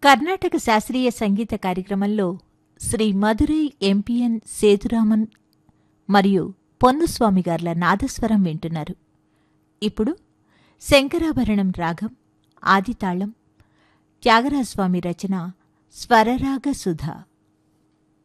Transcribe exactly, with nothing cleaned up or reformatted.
కర్ణాటక శాస్త్రీయ సంగీత కార్యక్రమంలో శ్రీ మధురై ఎంపిఎన్ సేతురామన్ మరియు పొన్నుస్వామి గార్ల నాదస్వరం వింటున్నారు. ఇప్పుడు శంకరాభరణం రాగం ఆదితాళం త్యాగరాజస్వామి రచన స్వరరాగ సుధ.